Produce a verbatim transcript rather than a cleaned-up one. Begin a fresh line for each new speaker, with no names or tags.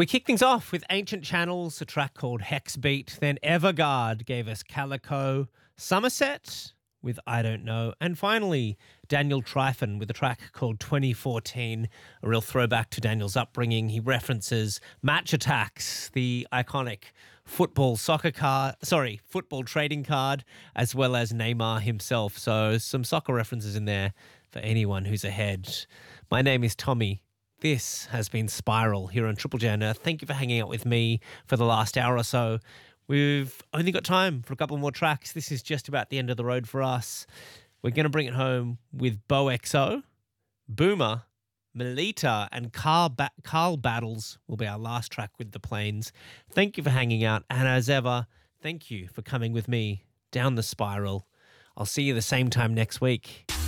We kick things off with Ancient Channels, a track called Hexbeat. Then Everguard gave us Calico. Somerset with I Don't Know. And finally, Daniel Tryfon with a track called twenty fourteen, a real throwback to Daniel's upbringing. He references Match Attacks, the iconic football soccer card, sorry, football trading card, as well as Neymar himself. So some soccer references in there for anyone who's ahead. My name is Tommy. This has been Spiral here on Triple J on Earth. Thank you for hanging out with me for the last hour or so. We've only got time for a couple more tracks. This is just about the end of the road for us. We're going to bring it home with Bo X O, Boomer, Melita, and Carl, ba- Carl Battles will be our last track with the Plains. Thank you for hanging out. And as ever, thank you for coming with me down the spiral. I'll see you the same time next week.